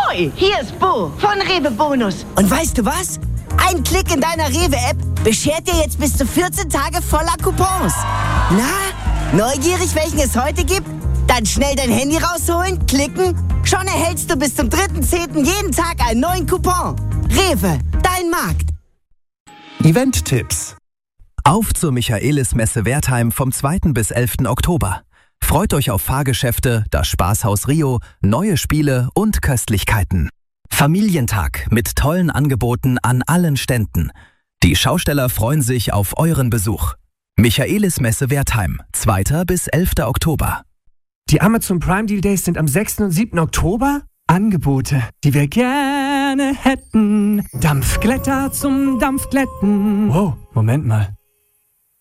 Ahoi, hier ist Bo von Rewe Bonus. Und weißt du was? Ein Klick in deiner Rewe-App beschert dir jetzt bis zu 14 Tage voller Coupons. Na, neugierig, welchen es heute gibt? Dann schnell dein Handy rausholen, klicken. Schon erhältst du bis zum 3.10. jeden Tag einen neuen Coupon. Rewe, dein Markt. Event-Tipps. Auf zur Michaelismesse Wertheim vom 2. bis 11. Oktober. Freut euch auf Fahrgeschäfte, das Spaßhaus Rio, neue Spiele und Köstlichkeiten. Familientag mit tollen Angeboten an allen Ständen. Die Schausteller freuen sich auf euren Besuch. Michaelismesse Wertheim, 2. bis 11. Oktober. Die Amazon Prime Deal Days sind am 6. und 7. Oktober. Angebote, die wir gerne hätten. Dampfglätter zum Dampfglätten. Wow, Moment mal.